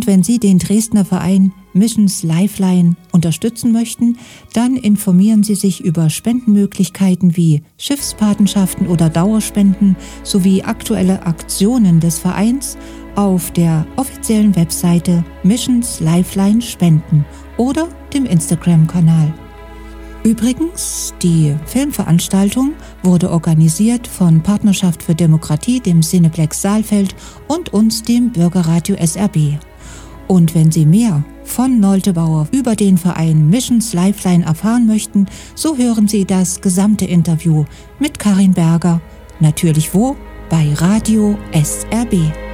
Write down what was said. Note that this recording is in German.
Und wenn Sie den Dresdner Verein Missions Lifeline unterstützen möchten, dann informieren Sie sich über Spendenmöglichkeiten wie Schiffspatenschaften oder Dauerspenden sowie aktuelle Aktionen des Vereins auf der offiziellen Webseite Missions Lifeline Spenden oder dem Instagram-Kanal. Übrigens, die Filmveranstaltung wurde organisiert von Partnerschaft für Demokratie, dem Cineplex Saalfeld und uns, dem Bürgerradio SRB. Und wenn Sie mehr von Nolte Bauer über den Verein Missions Lifeline erfahren möchten, so hören Sie das gesamte Interview mit Karin Berger. Natürlich wo? Bei Radio SRB.